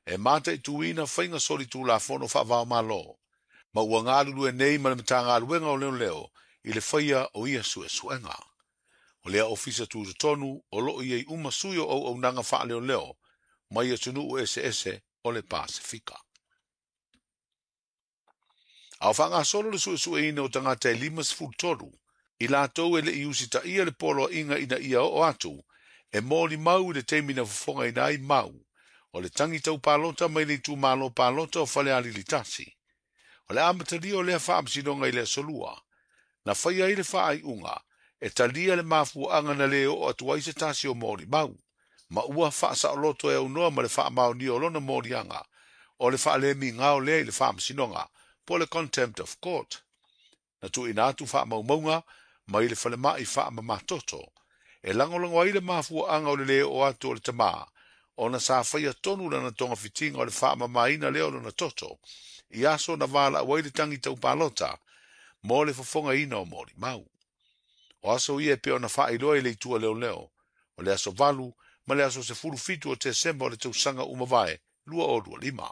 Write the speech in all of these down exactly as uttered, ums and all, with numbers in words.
E mata i tuina whainga sori tu la fono wha vau malo. Ma ua ngā lulu e nei ma le mta ngā luenga o leo leo i le whaia o ia sue suenga. O lea ofisa tu tonu o loo iei uma suyo o au nanga wha leo leo ma ia tunu u ese ese o le Pasifika. Au whanga solo le sue sue ine o tangata e lima sifu toru i la tau e le i usi ta ia le polo inga ina ia o atu e mōli mau le teimina fufonga ina i mau o le tangi tau palota mai le tu malo palota o fale ali litasi. O le amatari o lea wha amsinonga i le solua na whaia i le wha ai unga e talia le mafu anga na leo o atu aise tasi o mōli mau ma ua wha sa o loto e unoa ma le wha mau ni o lona mōli anga o le wha le mi ngao lea i le wha amsinonga po le contempt of court. Na tu ina atu wha mau maunga ma i le whale mai wha ma matoto e langolongo ai le mafu anga o le leo o atu o le tamaa o na sa whaia tonu na tonga fitinga o le wha ma maina leo na toto i aso na wala a waile tangi tau palota mo le fofonga ina o mori mau. O aso ia pe o na wha i loa i le itua leo leo o le aso valu ma le aso se furu fitu o te semba o le tau sanga umavae lua o lua lima.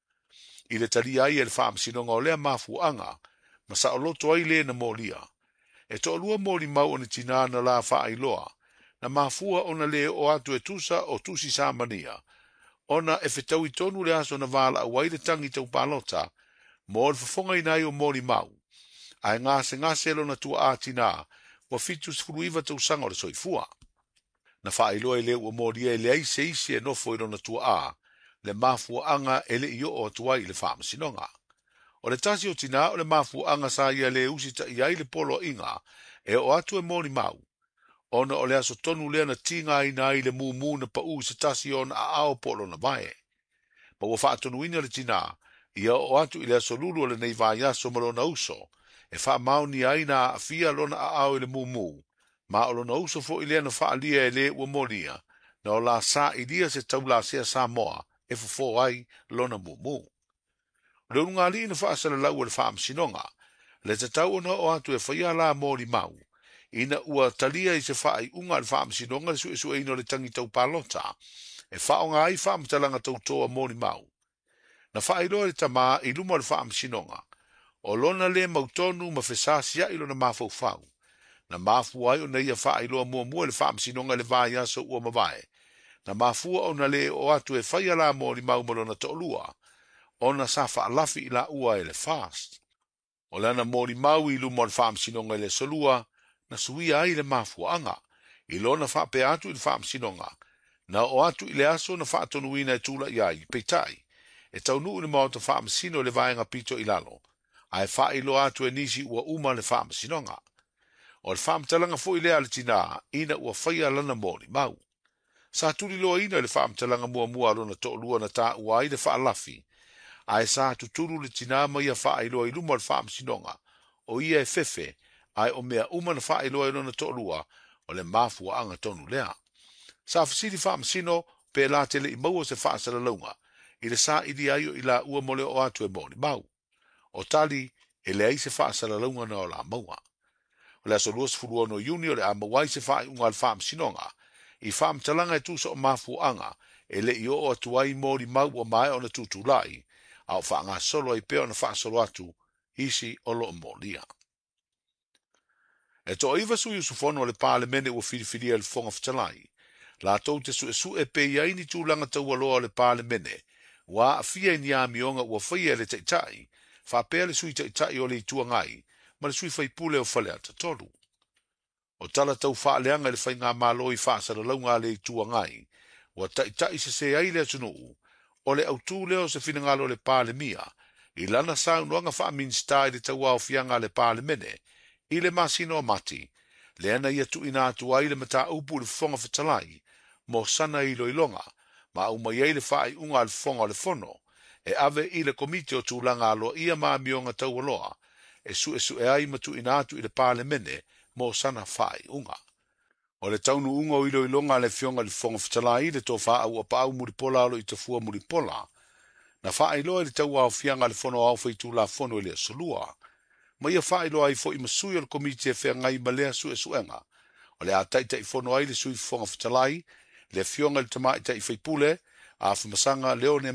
I le tali ai e le wha amsinonga o lea mafu anga ma sa o loto ai le na molia. E to lua mori mau o ni tina na la wha i loa na mafua ona le o atu e tusa o tusi sa mania. Ona e whetau i tonu le aso na vala a waile tangi tau palota mo le fafonga inai o mori mau. Ai ngase ngase lo na tua atina wa fitu sifuru iwa tau sanga o le soifua. Na wha i loa i leo o mori e le aise isi e nofo i lo na tua a le mafua anga e le io o atua i le wha masinonga. O le tasi o tina o le mafua anga sa ia le usita i ai le polo inga e o atu e mori mau. Ona o le aso tonu lea na tinga ina i le mumu na pa u se tasi ona a ao polo na vae. Ma ua wha tonu ina le tina, ia o atu i le aso lulu o le nei vai aso ma lona uso, e wha mauni aina a fia lona a ao i le mumu, ma o lona uso fo i lea na wha alia e le ua molia, na o la sa i lia se tau la sea sa moa, e fufo ai lona mumu. Le unga li ina wha asala lau e le wha amsinonga, le te tau ona o atu e whaia la mori mau, ina ua talia i se whaai unga le wha amsinonga le sue sue ino le tangi tau palota, e whaonga ai wha amtalanga tau toa mori mau. Na whaai loa le tamaa i luma le wha amsinonga, o lona le mautonu ma whesasia ilo na mafau whau, na mafua ai o na ia whaai loa mua mua le wha amsinonga le vai aso ua mawae, na mafua o na le o atu e whaia la mori mau malona toolua, o na sa wha alafi i la ua e le fast. O lana mori mau i luma le wha amsinonga i le solua, na suia ai le mafua anga, i lona wha pe atu i le wha amsinonga, na o atu i le aso na wha tonuina e tula i ai, peitai, e tau nuu ni mao ta wha amsino le vaenga pito i lalo, a e wha i lo atu e nisi ua uma le wha amsinonga. O le wha amtalanga fo i lea le tina, ina ua whaia lana mori mau. Sa tuli loa ina le wha amtalanga mua mua lona to lua na ta ua i le wha alafi, a e sa tuturu le tina ma ia wha i loa i luma le wha amsinonga, o ia e fefe, ai o mea uma na wha i loa i lona to'lua o le mafua anga tonu lea. Sa fasiri wha amsino pe la tele i maua se wha asala launga, i le sa i di aio i la ua mole o atu e mori mau. O tali, e le ai se wha asala launga na o la maua. O le aso luas furu ono iuni o le a mawai se wha i unga le wha amsinonga, i wha amtalanga e tusa o mafua anga, e le i o atu ai mori mau o mai o na tutulai, au wha ngā solo i peo na wha solo atu, isi o lo molia. E to iwa sui usufono le pālemene ua whiriwhiria le fonga whatalai. La tau te su e su e pe iai ni tūlanga tau aloa le pālemene, wa a fia i ni a mionga ua whaia le teitai, wha pēr le sui teitai o le itua ngai, ma le sui whaipule o whale ata tolu. O tala tau wha leanga le whai ngā māloi wha asara launga le itua ngai, ua teitai se se ai le atunuu, o le autu leo se finangalo le pālemia, i lana sa unuanga wha minstai le tau au fianga le pālemene, i le masino mati, le ana ia tu ina atu ai le mata upu le fonga whatalai, mo sana i loilonga, ma au mai le whaai unga le fonga le fono, e ave i le komite o tūlanga alo ia maa mionga tau aloa, e su e su e ai matu ina atu i le pālemene, mo sana whaai unga. O le taunu unga o i loilonga le fionga le fonga whatalai, le tō wha au a pāu muripola alo i te fua muripola, na whaai loa le tau au fianga le fono au whaitu la fono i le solua, ma ia whaai loa i fo i masui o le komite e whea ngai malea su e suenga. O le a taita i fono ai le sui fonga whatalai, le fionga le tamai ta i whaipule, a whamasanga leo ne